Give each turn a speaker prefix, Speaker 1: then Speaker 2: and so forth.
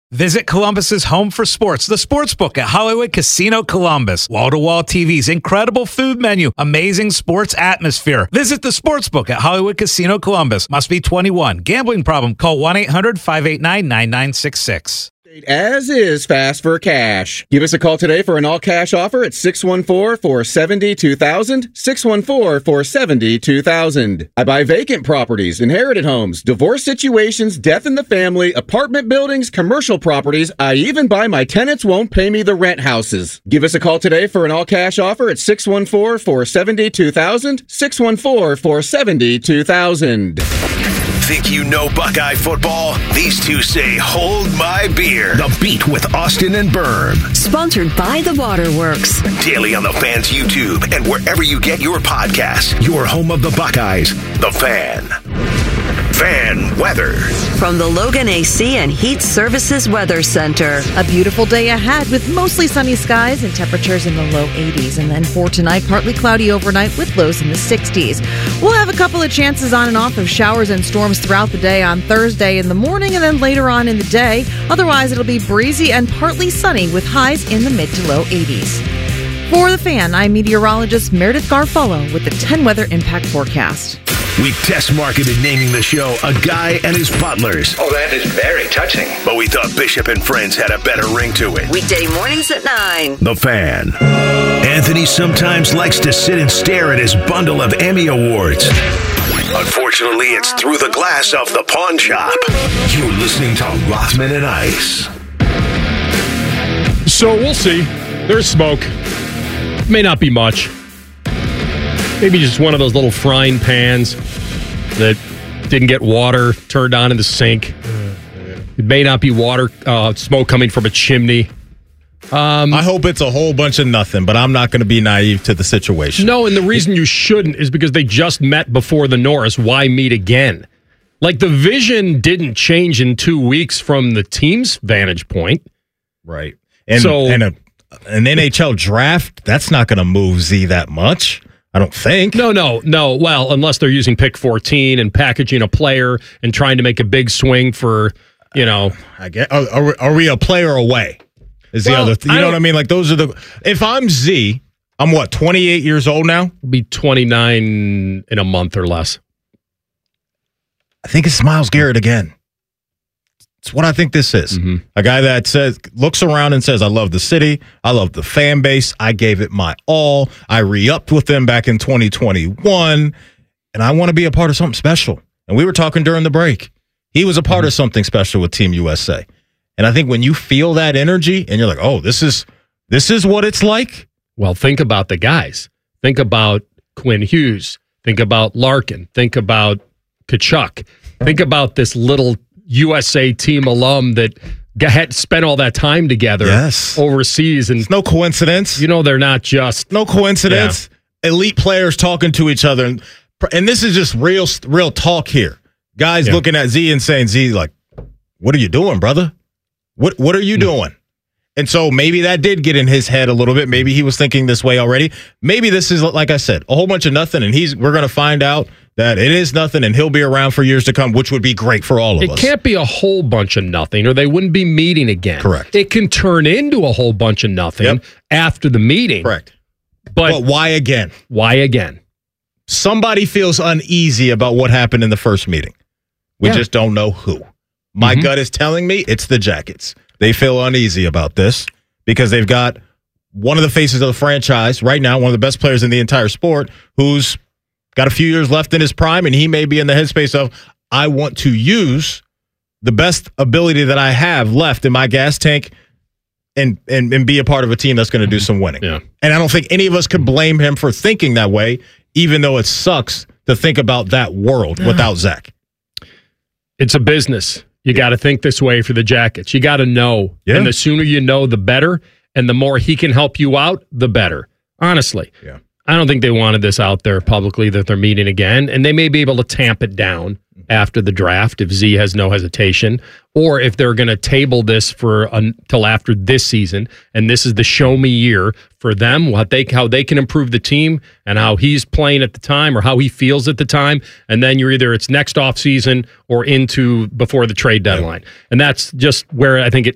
Speaker 1: Visit Columbus's home for sports, the Sportsbook at Hollywood Casino Columbus. Wall-to-wall TVs, incredible food menu, amazing sports atmosphere. Visit the Sportsbook at Hollywood Casino Columbus. Must be 21. Gambling problem? Call 1-800-589-9966.
Speaker 2: As is Fast for Cash. Give us a call today for an all-cash offer at 614-470-2000, 614-470-2000. I buy vacant properties, inherited homes, divorce situations, death in the family, apartment buildings, commercial properties. I even buy my tenants won't pay me the rent houses. Give us a call today for an all-cash offer at 614-470-2000, 614-470-2000.
Speaker 3: Think you know Buckeye football? These two say, hold my beer. The Beat with Austin and Berm.
Speaker 4: Sponsored by The Waterworks.
Speaker 3: Daily on the Fan's YouTube and wherever you get your podcasts. Your home of the Buckeyes, The Fan. Fan weather.
Speaker 4: From the Logan AC and Heat Services Weather Center.
Speaker 5: A beautiful day ahead with mostly sunny skies and temperatures in the low 80s. And then for tonight, partly cloudy overnight with lows in the 60s. We'll have a couple of chances on and off of showers and storms throughout the day on Thursday in the morning and then later on in the day. Otherwise, it'll be breezy and partly sunny with highs in the mid to low 80s. For The Fan, I'm meteorologist Meredith Garfolo with the 10 Weather Impact Forecast.
Speaker 3: We test marketed naming the show A Guy and His Butlers.
Speaker 6: Oh, that is very touching.
Speaker 3: But we thought Bishop and Friends had a better ring to it.
Speaker 4: Weekday mornings at 9.
Speaker 3: The Fan. Anthony sometimes likes to sit and stare at his bundle of Emmy Awards. Unfortunately, it's through the glass of the pawn shop. You're listening to Rothman and Ice.
Speaker 7: So we'll see. There's smoke. May not be much. Maybe just one of those little frying pans that didn't get water turned on in the sink. It may not be water, smoke coming from a chimney.
Speaker 8: I hope it's a whole bunch of nothing, but I'm not going to be naive to the situation.
Speaker 7: No, and the reason you shouldn't is because they just met before the Norris. Why meet again? Like, the vision didn't change in 2 weeks from the team's vantage point.
Speaker 8: Right. And an NHL draft, that's not going to move Z that much. I don't think.
Speaker 7: No. Well, unless they're using pick 14 and packaging a player and trying to make a big swing for,
Speaker 8: I guess. Are we a player away? Is the other, you know what I mean? Like, those are the. If I'm Z, I'm 28 years old now?
Speaker 7: I'll be 29 in a month or less.
Speaker 8: I think it's Myles Garrett again. It's what I think this is. Mm-hmm. A guy that looks around and says, I love the city. I love the fan base. I gave it my all. I re-upped with them back in 2021. And I want to be a part of something special. And we were talking during the break. He was a part of something special with Team USA. And I think when you feel that energy and you're like, oh, this is what it's like.
Speaker 7: Well, think about the guys. Think about Quinn Hughes. Think about Larkin. Think about Kachuk. Think about this little USA team alum that had spent all that time together overseas. And
Speaker 8: it's no coincidence.
Speaker 7: They're not just.
Speaker 8: No coincidence. Yeah. Elite players talking to each other. And this is just real talk here. Guys looking at Z and saying, Z, like, what are you doing, brother? What are you doing? And so maybe that did get in his head a little bit. Maybe he was thinking this way already. Maybe this is, like I said, a whole bunch of nothing, and we're going to find out that it is nothing, and he'll be around for years to come, which would be great for all of us.
Speaker 7: It can't be a whole bunch of nothing, or they wouldn't be meeting again.
Speaker 8: Correct.
Speaker 7: It can turn into a whole bunch of nothing after the meeting.
Speaker 8: Correct.
Speaker 7: But
Speaker 8: why again?
Speaker 7: Why again?
Speaker 8: Somebody feels uneasy about what happened in the first meeting. We just don't know who. My gut is telling me it's the Jackets. They feel uneasy about this because they've got one of the faces of the franchise right now, one of the best players in the entire sport, who's got a few years left in his prime, and he may be in the headspace of, I want to use the best ability that I have left in my gas tank and be a part of a team that's going to do some winning.
Speaker 7: Yeah.
Speaker 8: And I don't think any of us could blame him for thinking that way, even though it sucks to think about that world without Zach.
Speaker 7: It's a business. You got to think this way for the Jackets. You got to know. Yeah. And the sooner you know, the better. And the more he can help you out, the better. Honestly.
Speaker 8: Yeah.
Speaker 7: I don't think they wanted this out there publicly that they're meeting again. And they may be able to tamp it down after the draft if Z has no hesitation. Or if they're going to table this for until after this season. And this is the show me year for them, how they can improve the team and how he's playing at the time or how he feels at the time. And then it's next off season or into before the trade deadline. And that's just where I think